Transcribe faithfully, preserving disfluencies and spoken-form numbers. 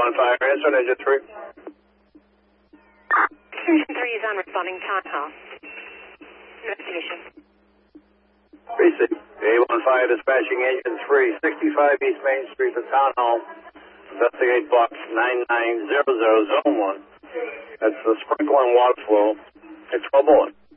one fire, answer, engine three. Engine three is on responding townhouse. Investigation. three C. A one fire dispatching engine three, sixty-five East Main Street to Town Hall. Investigate box nine nine zero zero, zone one. That's the sprinkler and water flow. It's twelve bullet.